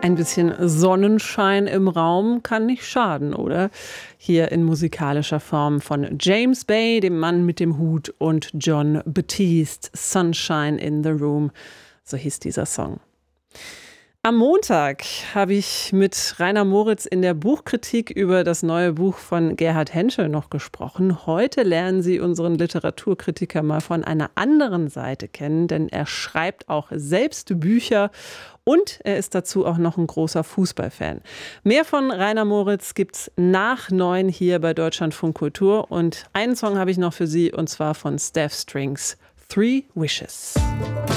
Ein bisschen Sonnenschein im Raum kann nicht schaden, oder? Hier in musikalischer Form von James Bay, dem Mann mit dem Hut, und Jon Batiste, Sunshine in the Room. So hieß dieser Song. Am Montag habe ich mit Rainer Moritz in der Buchkritik über das neue Buch von Gerhard Henschel noch gesprochen. Heute lernen Sie unseren Literaturkritiker mal von einer anderen Seite kennen, denn er schreibt auch selbst Bücher und er ist dazu auch noch ein großer Fußballfan. Mehr von Rainer Moritz gibt's nach 9 hier bei Deutschlandfunk Kultur. Und einen Song habe ich noch für Sie, und zwar von Steph Strings, Three Wishes.